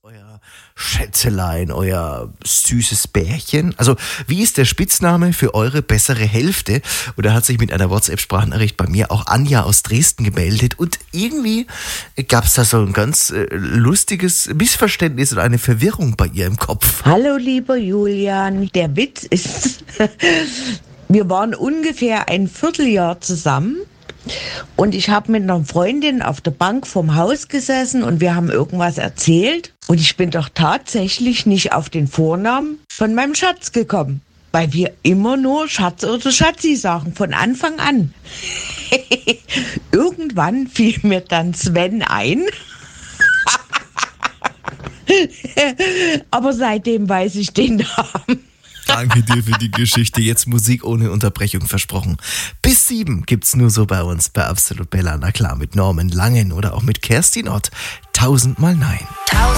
Euer Schätzelein, euer süßes Bärchen? Also, wie ist der Spitzname für eure bessere Hälfte? Und da hat sich mit einer WhatsApp-Sprachnachricht bei mir auch Anja aus Dresden gemeldet. Und irgendwie gab es da so ein ganz lustiges Missverständnis und eine Verwirrung bei ihr im Kopf. Hallo, lieber Julian. Der Witz ist, wir waren ungefähr ein Vierteljahr zusammen. Und ich habe mit einer Freundin auf der Bank vorm Haus gesessen und wir haben irgendwas erzählt. Und ich bin doch tatsächlich nicht auf den Vornamen von meinem Schatz gekommen. Weil wir immer nur Schatz oder Schatzi sagen, von Anfang an. Irgendwann fiel mir dann Sven ein. Aber seitdem weiß ich den Namen. Danke dir für die Geschichte. Jetzt Musik ohne Unterbrechung versprochen. Bis 7 gibt's nur so bei uns bei Absolut Bella. Na klar, mit Norman Langen oder auch mit Kerstin Ott. 1000 Mal Nein.